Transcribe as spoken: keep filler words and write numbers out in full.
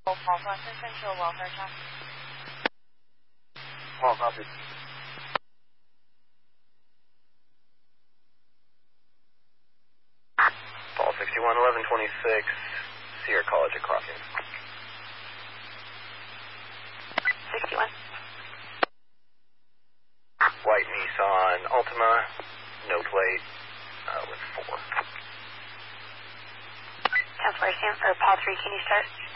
Paul Boston Central Welfare Check. Paul, copy. Paul sixty-one eleven twenty-six, Sierra College at Crossing. sixty-one. White Nissan Altima, no plate, uh, with four. Councilor Sam, or Paul three, can you start?